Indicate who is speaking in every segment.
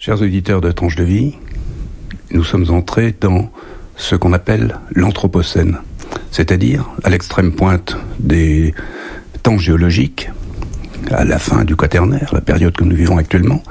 Speaker 1: Chers auditeurs de Tranche de Vie, nous sommes entrés dans ce qu'on appelle l'Anthropocène, c'est-à-dire à l'extrême pointe des temps géologiques, à la fin du Quaternaire, la période que nous vivons actuellement,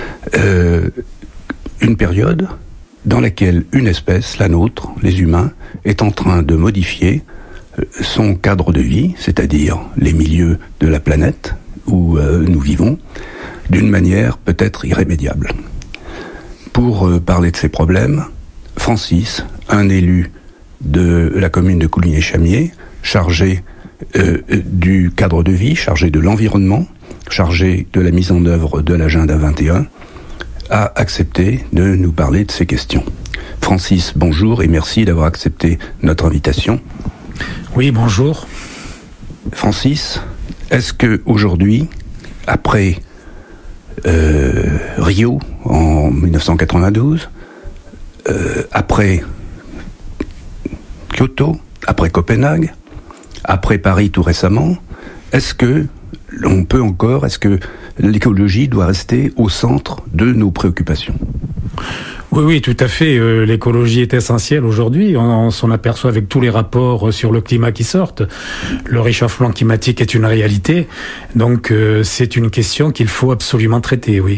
Speaker 1: une période dans laquelle une espèce, la nôtre, les humains, est en train de modifier son cadre de vie, c'est-à-dire les milieux de la planète où nous vivons, d'une manière peut-être irrémédiable. Pour parler de ces problèmes, Francis, un élu de la commune de Coligny-Chamiers, chargé du cadre de vie, chargé de l'environnement, chargé de la mise en œuvre de l'agenda 21, a accepté de nous parler de ces questions. Francis, bonjour et merci d'avoir accepté notre invitation.
Speaker 2: Oui, bonjour.
Speaker 1: Francis, est-ce que aujourd'hui, après Rio en 1992, après Kyoto, après Copenhague, après Paris tout récemment, est-ce que l'écologie doit rester au centre de nos préoccupations ?
Speaker 2: Oui, tout à fait. L'écologie est essentielle aujourd'hui. On s'en aperçoit avec tous les rapports sur le climat qui sortent. Le réchauffement climatique est une réalité. Donc, c'est une question qu'il faut absolument traiter, oui.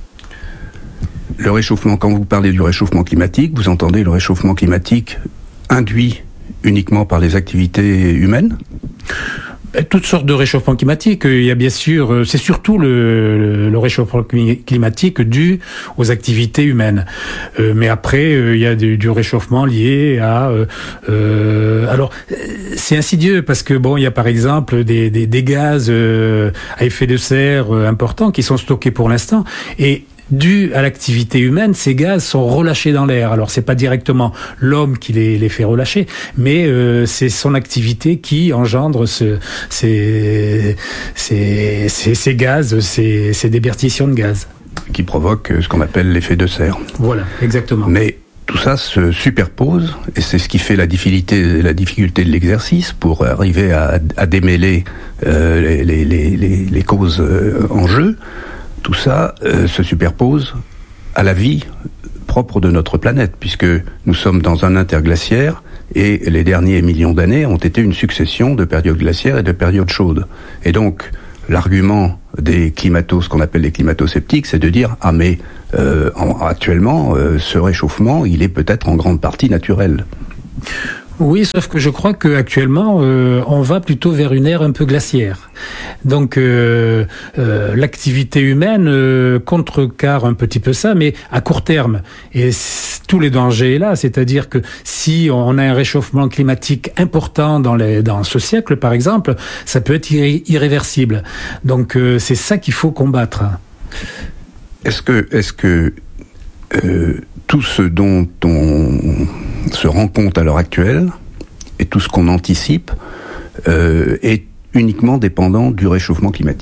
Speaker 1: Le réchauffement, quand vous parlez du réchauffement climatique, vous entendez le réchauffement climatique induit uniquement par les activités humaines ?
Speaker 2: Toutes sortes de réchauffement climatique. Il y a bien sûr, c'est surtout le réchauffement climatique dû aux activités humaines. Mais après, il y a du réchauffement lié à. Alors, c'est insidieux parce que il y a par exemple des gaz à effet de serre importants qui sont stockés pour l'instant et dû à l'activité humaine, ces gaz sont relâchés dans l'air. Alors, c'est pas directement l'homme qui les fait relâcher, mais c'est son activité qui engendre ces gaz, ces déperditions de gaz.
Speaker 1: Qui provoque ce qu'on appelle l'effet de serre.
Speaker 2: Voilà, exactement.
Speaker 1: Mais tout ça se superpose, et c'est ce qui fait la difficulté de l'exercice pour arriver à démêler les causes en jeu. Tout ça se superpose à la vie propre de notre planète, puisque nous sommes dans un interglaciaire et les derniers millions d'années ont été une succession de périodes glaciaires et de périodes chaudes. Et donc, l'argument des ce qu'on appelle les climato-sceptiques, c'est de dire « Ah mais actuellement, ce réchauffement, il est peut-être en grande partie naturel ».
Speaker 2: Oui, sauf que je crois qu'actuellement, on va plutôt vers une ère un peu glaciaire. Donc, l'activité humaine contrecarre un petit peu ça, mais à court terme. Et tous les dangers est là, c'est-à-dire que si on a un réchauffement climatique important dans ce siècle, par exemple, ça peut être irréversible. Donc, c'est ça qu'il faut combattre.
Speaker 1: Est-ce que tout ce dont on se rend compte à l'heure actuelle et tout ce qu'on anticipe est uniquement dépendant du réchauffement climatique ?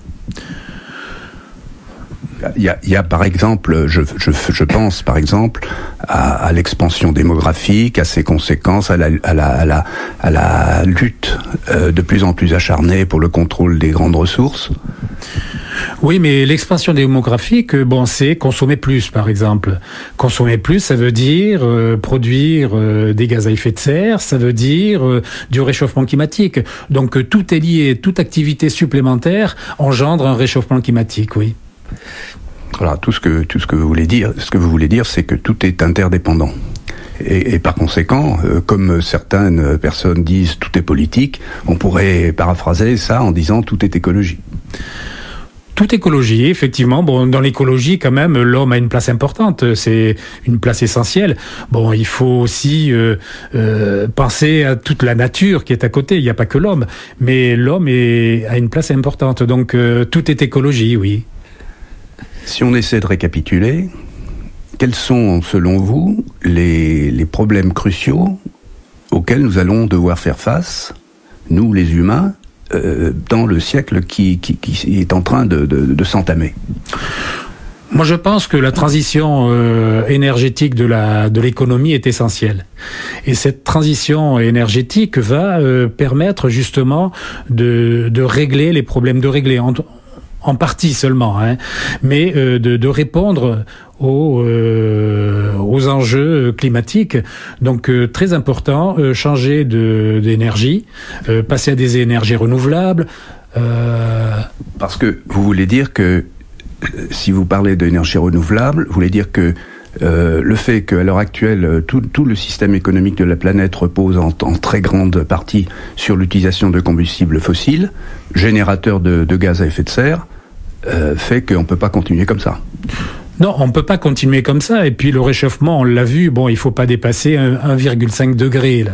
Speaker 1: Il y a par exemple, je pense par exemple à l'expansion démographique, à ses conséquences, à la lutte de plus en plus acharnée pour le contrôle des grandes ressources.
Speaker 2: Oui, mais l'expansion démographique, c'est consommer plus, par exemple. Consommer plus, ça veut dire produire des gaz à effet de serre, ça veut dire du réchauffement climatique. Donc tout est lié, toute activité supplémentaire engendre un réchauffement climatique, oui.
Speaker 1: Voilà, tout ce que vous voulez dire, c'est que tout est interdépendant. Et par conséquent, comme certaines personnes disent tout est politique, on pourrait paraphraser ça en disant tout est écologie.
Speaker 2: Toute écologie, effectivement. Dans l'écologie, quand même, l'homme a une place importante. C'est une place essentielle. Il faut aussi penser à toute la nature qui est à côté. Il n'y a pas que l'homme, mais l'homme a une place importante. Donc, tout est écologie, oui.
Speaker 1: Si on essaie de récapituler, quels sont, selon vous, les problèmes cruciaux auxquels nous allons devoir faire face, nous les humains, dans le siècle qui est en train de s'entamer?
Speaker 2: Moi, je pense que la transition énergétique de l'économie est essentielle. Et cette transition énergétique va permettre justement de régler les problèmes, en partie seulement, mais de répondre aux enjeux climatiques. Donc très important, changer d'énergie, passer à des énergies renouvelables.
Speaker 1: Parce que vous voulez dire que, si vous parlez d'énergie renouvelable, vous voulez dire que le fait qu'à l'heure actuelle, tout le système économique de la planète repose en très grande partie sur l'utilisation de combustibles fossiles, générateurs de gaz à effet de serre, fait qu'on ne peut pas continuer comme ça.
Speaker 2: Non, on ne peut pas continuer comme ça. Et puis le réchauffement, on l'a vu, bon, il faut pas dépasser 1,5 degré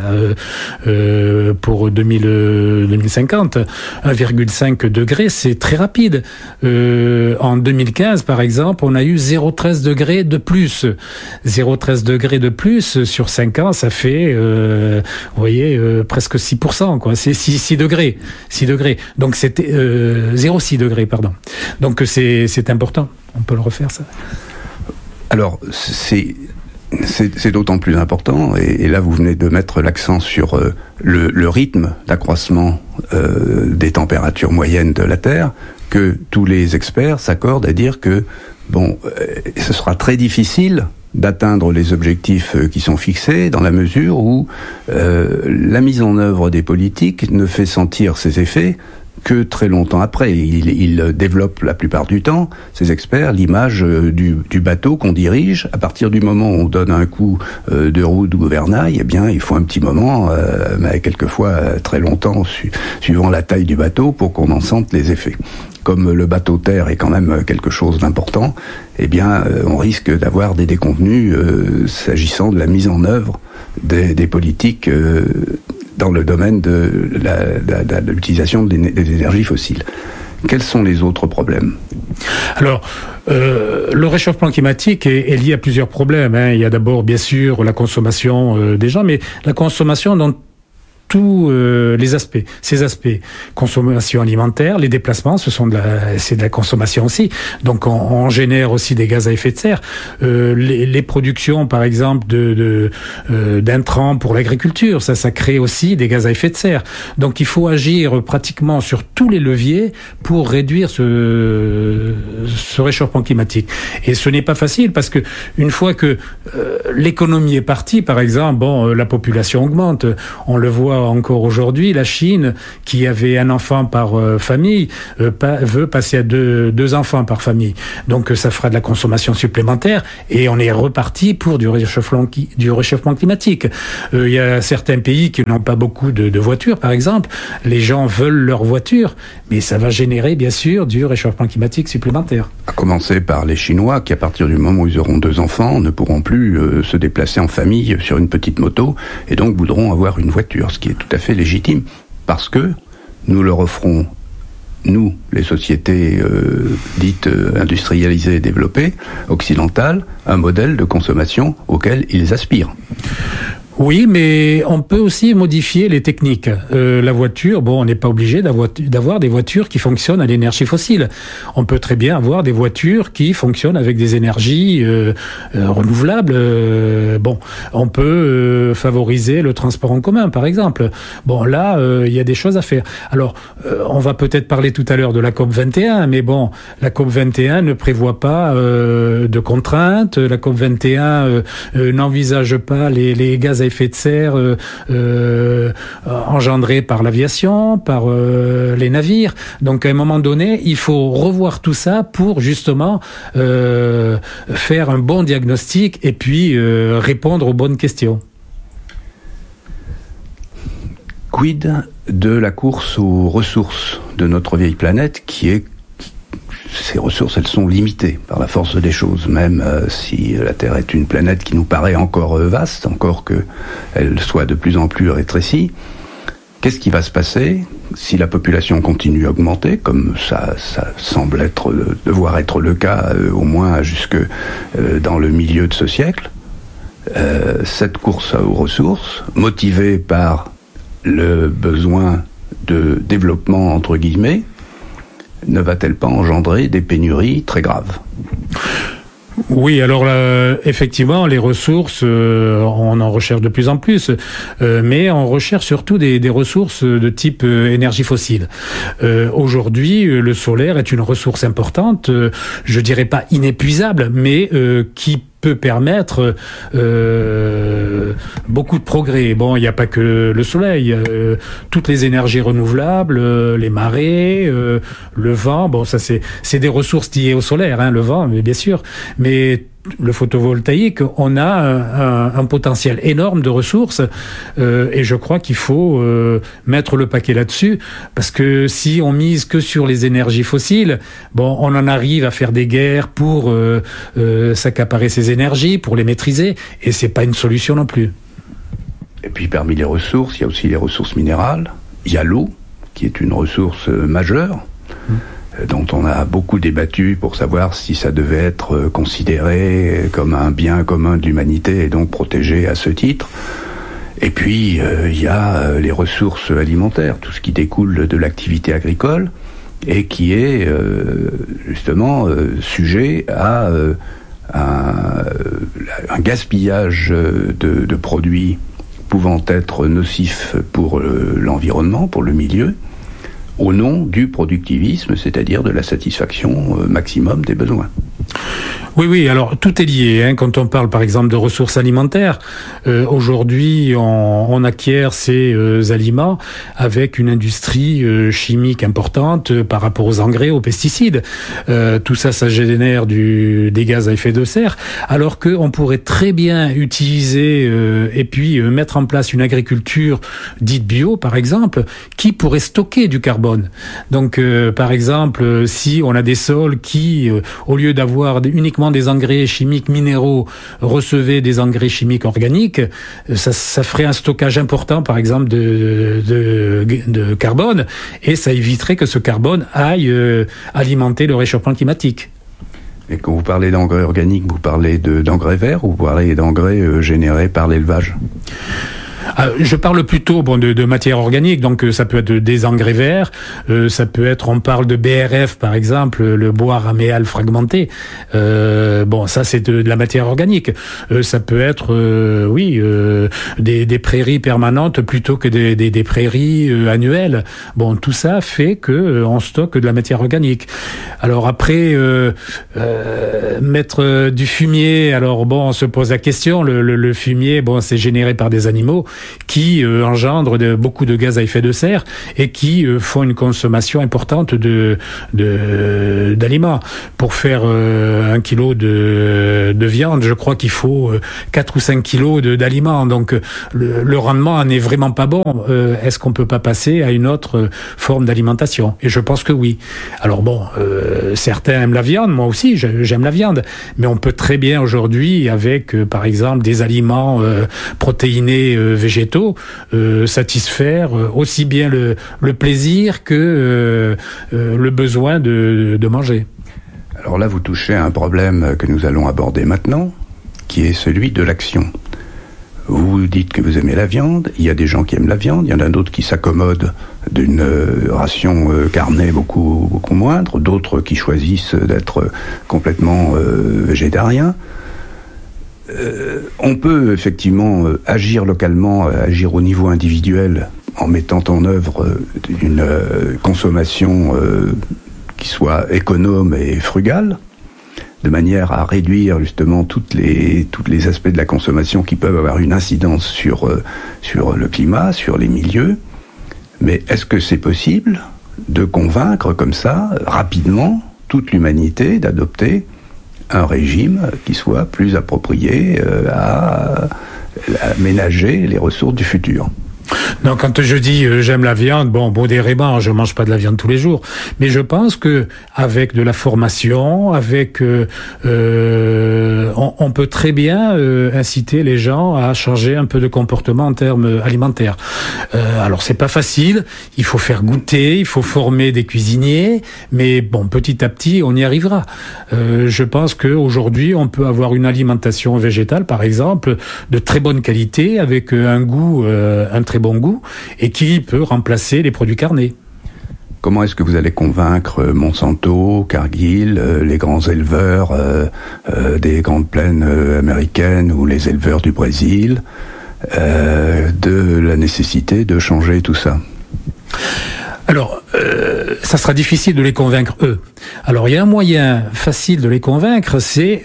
Speaker 2: là, pour 2050. 1,5 degré, c'est très rapide. En 2015, par exemple, on a eu 0,13 degré de plus. 0,13 degré de plus sur 5 ans, ça fait, vous voyez, presque 6%, quoi. C'est 6 degrés. 6 degrés. Donc c'était 0,6 degré, pardon. Donc c'est important. On peut le refaire, ça.
Speaker 1: Alors, c'est d'autant plus important, et là vous venez de mettre l'accent sur le rythme d'accroissement des températures moyennes de la Terre, que tous les experts s'accordent à dire que, ce sera très difficile d'atteindre les objectifs qui sont fixés, dans la mesure où la mise en œuvre des politiques ne fait sentir ses effets que très longtemps après. Ils développent la plupart du temps, ces experts, l'image du bateau qu'on dirige. À partir du moment où on donne un coup de roue de gouvernail, eh bien, il faut un petit moment, mais quelquefois très longtemps, suivant la taille du bateau, pour qu'on en sente les effets. Comme le bateau-terre est quand même quelque chose d'important, eh bien, on risque d'avoir des déconvenues s'agissant de la mise en œuvre des politiques dans le domaine de l'utilisation des énergies fossiles. Quels sont les autres problèmes ?
Speaker 2: Alors, le réchauffement climatique est lié à plusieurs problèmes. Il y a d'abord, bien sûr, la consommation des gens, mais la consommation dans tous les aspects. Ces aspects, consommation alimentaire, les déplacements, c'est de la consommation aussi. Donc on génère aussi des gaz à effet de serre. Les productions, par exemple, d'intrants pour l'agriculture, ça crée aussi des gaz à effet de serre. Donc il faut agir pratiquement sur tous les leviers pour réduire ce réchauffement climatique. Et ce n'est pas facile parce que une fois que l'économie est partie, par exemple, la population augmente. On le voit encore aujourd'hui, la Chine, qui avait un enfant par famille, veut passer à deux enfants par famille. Donc ça fera de la consommation supplémentaire et on est reparti pour du réchauffement climatique. Il y a certains pays qui n'ont pas beaucoup de voitures, par exemple. Les gens veulent leur voiture, mais ça va générer, bien sûr, du réchauffement climatique supplémentaire.
Speaker 1: À commencer par les Chinois, qui à partir du moment où ils auront 2 enfants, ne pourront plus se déplacer en famille sur une petite moto, et donc voudront avoir une voiture, ce qui est tout à fait légitime, parce que nous leur offrons, nous, les sociétés dites industrialisées et développées, occidentales, un modèle de consommation auquel ils aspirent.
Speaker 2: Oui, mais on peut aussi modifier les techniques. La voiture, on n'est pas obligé d'avoir des voitures qui fonctionnent à l'énergie fossile. On peut très bien avoir des voitures qui fonctionnent avec des énergies renouvelables. On peut favoriser le transport en commun, par exemple. Là, il y a des choses à faire. Alors, on va peut-être parler tout à l'heure de la COP21, mais la COP21 ne prévoit pas de contraintes. La COP21 n'envisage pas les gaz à effet de serre engendrés par l'aviation, par les navires. Donc à un moment donné, il faut revoir tout ça pour justement faire un bon diagnostic et puis répondre aux bonnes questions.
Speaker 1: Quid de la course aux ressources de notre vieille planète ces ressources, elles sont limitées par la force des choses, même si la Terre est une planète qui nous paraît encore vaste, encore qu'elle soit de plus en plus rétrécie. Qu'est-ce qui va se passer si la population continue à augmenter, comme ça semble devoir être le cas, au moins jusque dans le milieu de ce siècle? Cette course aux ressources, motivée par le besoin de développement, entre guillemets, ne va-t-elle pas engendrer des pénuries très graves ?
Speaker 2: Oui, alors effectivement, les ressources, on en recherche de plus en plus, mais on recherche surtout des ressources de type énergie fossile. Aujourd'hui, le solaire est une ressource importante, je dirais pas inépuisable, mais qui peut permettre beaucoup de progrès. Bon, il n'y a pas que le soleil, toutes les énergies renouvelables, les marées, le vent. Bon, ça c'est des ressources liées au solaire, hein, le vent, mais bien sûr. Mais le photovoltaïque, on a un potentiel énorme de ressources et je crois qu'il faut mettre le paquet là-dessus, parce que si on mise que sur les énergies fossiles, bon, on en arrive à faire des guerres pour s'accaparer ces énergies, pour les maîtriser, et c'est pas une solution non plus.
Speaker 1: Et puis parmi les ressources, il y a aussi les ressources minérales. Il y a l'eau, qui est une ressource majeure, dont on a beaucoup débattu pour savoir si ça devait être considéré comme un bien commun de l'humanité et donc protégé à ce titre. Et puis, il y a les ressources alimentaires, tout ce qui découle de l'activité agricole et qui est justement sujet à un gaspillage de produits pouvant être nocifs pour l'environnement, pour le milieu, au nom du productivisme, c'est-à-dire de la satisfaction maximum des besoins.
Speaker 2: Oui, alors tout est lié. Hein. Quand on parle par exemple de ressources alimentaires, aujourd'hui on acquiert ces aliments avec une industrie chimique importante par rapport aux engrais, aux pesticides. Tout ça génère des gaz à effet de serre, alors qu'on pourrait très bien utiliser et puis mettre en place une agriculture dite bio, par exemple, qui pourrait stocker du carbone. Donc par exemple, si on a des sols qui, au lieu d'avoir uniquement des engrais chimiques minéraux, recevaient des engrais chimiques organiques, ça ferait un stockage important, par exemple, de carbone, et ça éviterait que ce carbone aille alimenter le réchauffement climatique.
Speaker 1: Et quand vous parlez d'engrais organiques, vous parlez d'engrais verts ou vous parlez d'engrais générés par l'élevage ?
Speaker 2: Je parle plutôt de matière organique, donc ça peut être des engrais verts, ça peut être, on parle de BRF par exemple, le bois raméal fragmenté, ça c'est de la matière organique, ça peut être des prairies permanentes plutôt que des prairies annuelles. Bon, tout ça fait que on stocke de la matière organique. Alors après, mettre du fumier, alors bon, on se pose la question, le fumier, bon, c'est généré par des animaux qui engendrent beaucoup de gaz à effet de serre et qui font une consommation importante d'aliments. Pour faire 1 kilo de viande, je crois qu'il faut 4 ou 5 kilos d'aliments. Donc le rendement en est vraiment pas bon. Est-ce qu'on peut pas passer à une autre forme d'alimentation ? Et je pense que oui. Alors bon, certains aiment la viande, moi aussi j'aime la viande, mais on peut très bien aujourd'hui, avec par exemple des aliments protéinés végétaux, satisfaire aussi bien le plaisir que le besoin de manger.
Speaker 1: Alors là, vous touchez à un problème que nous allons aborder maintenant, qui est celui de l'action. Vous dites que vous aimez la viande, il y a des gens qui aiment la viande, il y en a d'autres qui s'accommodent d'une ration carnée beaucoup, beaucoup moindre, d'autres qui choisissent d'être complètement végétariens. On peut effectivement agir localement, agir au niveau individuel en mettant en œuvre une consommation qui soit économe et frugale, de manière à réduire justement tous les aspects de la consommation qui peuvent avoir une incidence sur le climat, sur les milieux. Mais est-ce que c'est possible de convaincre comme ça, rapidement, toute l'humanité d'adopter un régime qui soit plus approprié à ménager les ressources du futur?
Speaker 2: Non, quand je dis j'aime la viande, modérément, je mange pas de la viande tous les jours, mais je pense que avec de la formation, avec on peut très bien inciter les gens à changer un peu de comportement en termes alimentaires. Alors c'est pas facile, il faut faire goûter, il faut former des cuisiniers, mais bon, petit à petit on y arrivera. Je pense que aujourd'hui on peut avoir une alimentation végétale, par exemple, de très bonne qualité, avec un goût, un très bon goût, et qui peut remplacer les produits carnés.
Speaker 1: Comment est-ce que vous allez convaincre Monsanto, Cargill, les grands éleveurs des grandes plaines américaines ou les éleveurs du Brésil de la nécessité de changer tout ça?
Speaker 2: Alors, ça sera difficile de les convaincre, eux. Alors, il y a un moyen facile de les convaincre, c'est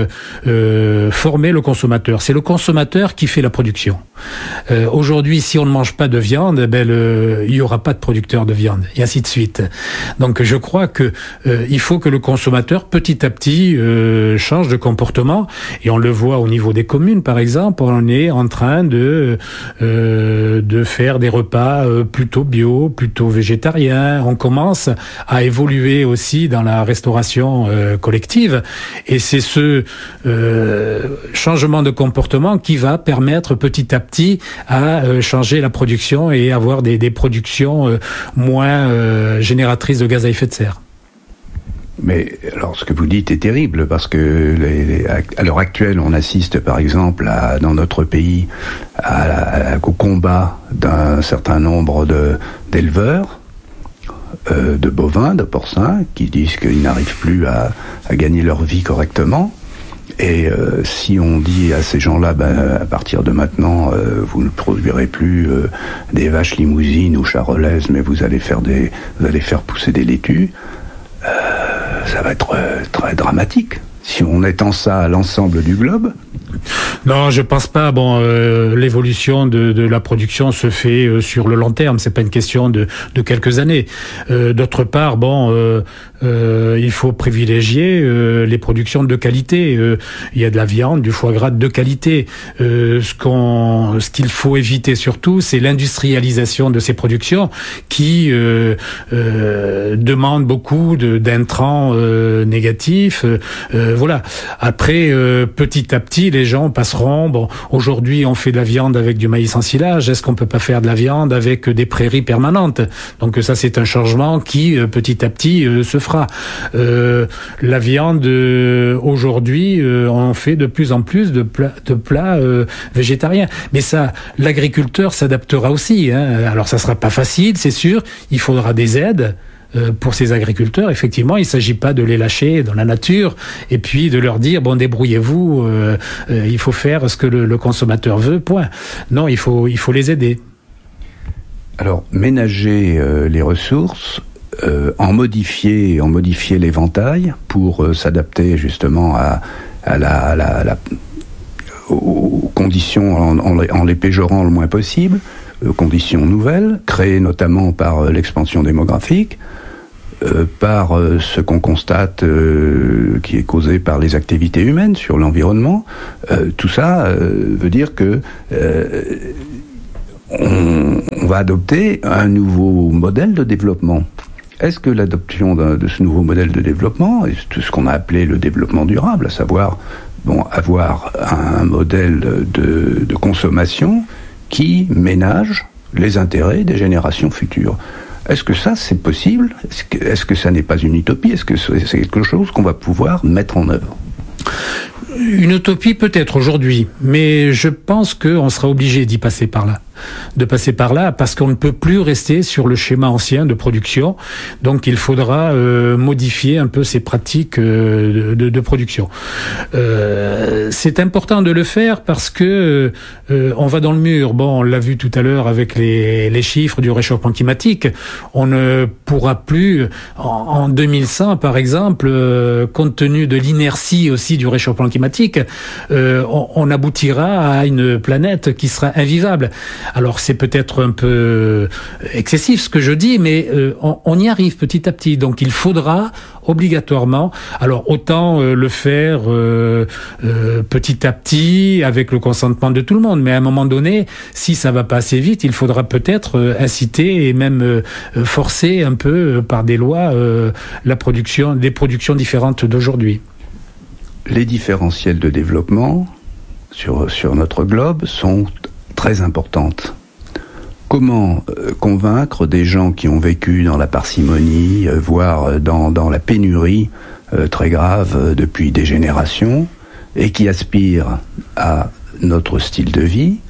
Speaker 2: former le consommateur. C'est le consommateur qui fait la production. Aujourd'hui, si on ne mange pas de viande, il y aura pas de producteur de viande, et ainsi de suite. Donc, je crois que il faut que le consommateur, petit à petit, change de comportement. Et on le voit au niveau des communes, par exemple, on est en train de faire des repas plutôt bio, plutôt végétariens. On commence à évoluer aussi dans la restauration collective. Et c'est ce changement de comportement qui va permettre petit à petit à changer la production et avoir des productions moins génératrices de gaz à effet de serre.
Speaker 1: Mais alors, ce que vous dites est terrible, parce que à l'heure actuelle, on assiste, par exemple, dans notre pays, au combat d'un certain nombre d'éleveurs, de bovins, de porcins, qui disent qu'ils n'arrivent plus à gagner leur vie correctement. Et si on dit à ces gens-là, à partir de maintenant, vous ne produirez plus des vaches limousines ou charolaises, mais vous allez faire pousser des laitues, ça va être très dramatique. Si on étend ça à l'ensemble du globe.
Speaker 2: Non, je pense pas. Bon, l'évolution de la production se fait sur le long terme. C'est pas une question de quelques années. D'autre part, il faut privilégier les productions de qualité. Il y a de la viande, du foie gras de qualité. Ce qu'il faut éviter surtout, c'est l'industrialisation de ces productions qui demandent beaucoup d'intrants négatifs. Voilà. Après, petit à petit, les gens passeront. Bon, aujourd'hui, on fait de la viande avec du maïs en silage. Est-ce qu'on peut pas faire de la viande avec des prairies permanentes? Donc ça, c'est un changement qui, petit à petit, se fera. La viande, aujourd'hui, on fait de plus en plus de plats végétariens. Mais ça, l'agriculteur s'adaptera aussi. Alors, ça sera pas facile, c'est sûr. Il faudra des aides. Pour ces agriculteurs, effectivement, il ne s'agit pas de les lâcher dans la nature et puis de leur dire, débrouillez-vous, il faut faire ce que le consommateur veut, point. Non, il faut les aider.
Speaker 1: Alors, ménager les ressources, en modifier l'éventail pour s'adapter justement aux conditions en les péjorant le moins possible, conditions nouvelles, créées notamment par l'expansion démographique, par ce qu'on constate qui est causé par les activités humaines sur l'environnement. Tout ça veut dire que on va adopter un nouveau modèle de développement. Est-ce que l'adoption de ce nouveau modèle de développement, et tout ce qu'on a appelé le développement durable, à savoir avoir un modèle de consommation qui ménage les intérêts des générations futures. Est-ce que ça, c'est possible? Est-ce que ça n'est pas une utopie? Est-ce que c'est quelque chose qu'on va pouvoir mettre en œuvre?
Speaker 2: Une utopie peut-être aujourd'hui, mais je pense qu'on sera obligé d'y passer par là. De passer par là parce qu'on ne peut plus rester sur le schéma ancien de production. Donc il faudra modifier un peu ces pratiques de production. C'est important de le faire parce que on va dans le mur. Bon, on l'a vu tout à l'heure avec les chiffres du réchauffement climatique. On ne pourra plus, en 2100 par exemple, compte tenu de l'inertie aussi du réchauffement climatique, on aboutira à une planète qui sera invivable. Alors c'est peut-être un peu excessif ce que je dis, mais on y arrive petit à petit. Donc il faudra obligatoirement, alors autant le faire petit à petit avec le consentement de tout le monde, mais à un moment donné, si ça va pas assez vite, il faudra peut-être inciter et même forcer un peu par des lois des productions différentes d'aujourd'hui.
Speaker 1: Les différentiels de développement sur notre globe sont très importantes. Comment convaincre des gens qui ont vécu dans la parcimonie, voire dans la pénurie très grave depuis des générations, et qui aspirent à notre style de vie,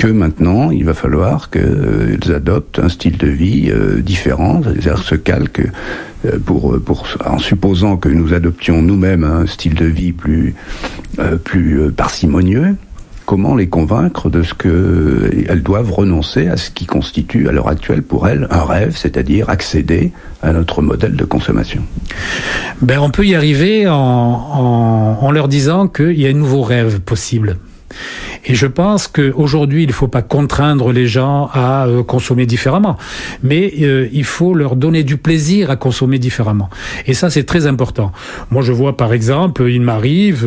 Speaker 1: que maintenant, il va falloir qu'elles adoptent un style de vie différent, c'est-à-dire se calquent en supposant que nous adoptions nous-mêmes un style de vie plus parcimonieux. Comment les convaincre de ce qu'elles doivent renoncer à ce qui constitue à l'heure actuelle pour elles un rêve, c'est-à-dire accéder à notre modèle de consommation?
Speaker 2: On peut y arriver en leur disant qu'il y a un nouveau rêve possible. Et je pense qu'aujourd'hui, il ne faut pas contraindre les gens à consommer différemment, mais il faut leur donner du plaisir à consommer différemment. Et ça, c'est très important. Moi, je vois, par exemple, il m'arrive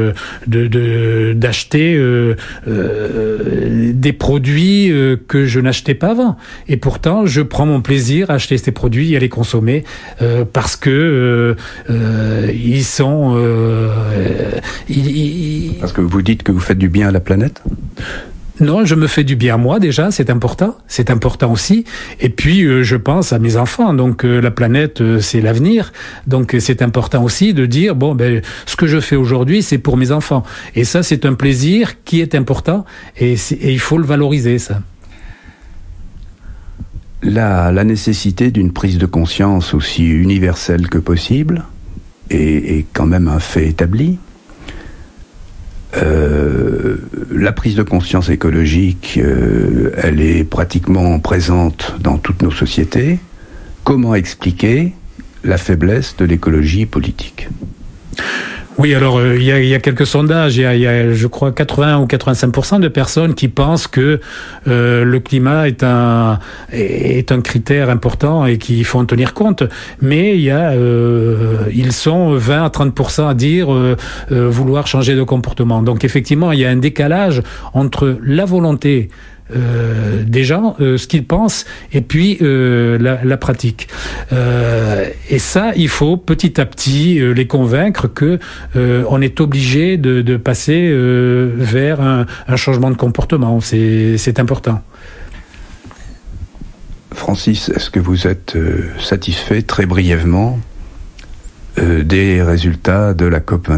Speaker 2: d'acheter des produits que je n'achetais pas avant. Et pourtant, je prends mon plaisir à acheter ces produits et à les consommer parce que ils sont...
Speaker 1: Parce que vous dites que vous faites du bien à la planète?
Speaker 2: Non, je me fais du bien à moi déjà, c'est important aussi. Et puis je pense à mes enfants, donc la planète c'est l'avenir, donc c'est important aussi de dire ce que je fais aujourd'hui c'est pour mes enfants. Et ça c'est un plaisir qui est important et il faut le valoriser ça.
Speaker 1: La nécessité d'une prise de conscience aussi universelle que possible est quand même un fait établi. La prise de conscience écologique, elle est pratiquement présente dans toutes nos sociétés. Comment expliquer la faiblesse de l'écologie politique ?
Speaker 2: Oui, alors il y a quelques sondages, il y a je crois 80 ou 85% de personnes qui pensent que le climat est un critère important et qu'il faut en tenir compte, mais ils sont 20 à 30% à dire vouloir changer de comportement. Donc effectivement, il y a un décalage entre la volonté des gens, ce qu'ils pensent, et puis la pratique. Et ça, il faut petit à petit les convaincre que on est obligé de passer vers un changement de comportement. C'est important.
Speaker 1: Francis, est-ce que vous êtes satisfait très brièvement des résultats de la COP21 ?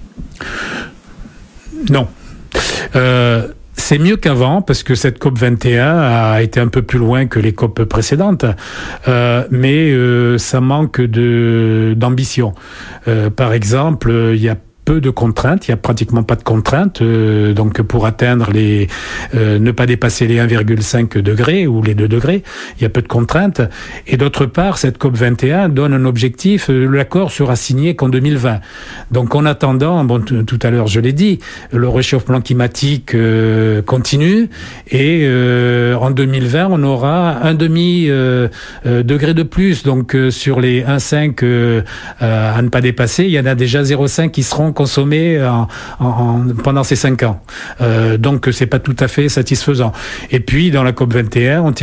Speaker 2: Non. C'est mieux qu'avant parce que cette COP 21 a été un peu plus loin que les COP précédentes, mais ça manque d'ambition. Par exemple, il y a peu de contraintes, il y a pratiquement pas de contraintes, donc pour atteindre ne pas dépasser les 1,5 degrés ou les 2 degrés, il y a peu de contraintes. Et d'autre part, cette COP 21 donne un objectif, l'accord sera signé qu'en 2020. Donc en attendant, tout à l'heure je l'ai dit, le réchauffement climatique continue et en 2020 on aura un demi degré de plus. Donc sur les 1,5 à ne pas dépasser, il y en a déjà 0,5 qui seront consommés pendant ces 5 ans. Donc c'est pas tout à fait satisfaisant. Et puis dans la COP 21, on